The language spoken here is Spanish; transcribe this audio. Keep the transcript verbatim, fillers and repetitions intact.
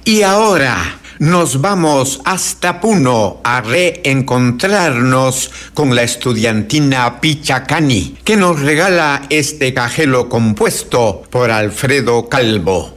Y ahora nos vamos hasta Puno a reencontrarnos con la estudiantina Pichacani, que nos regala este cajelo compuesto por Alfredo Calvo.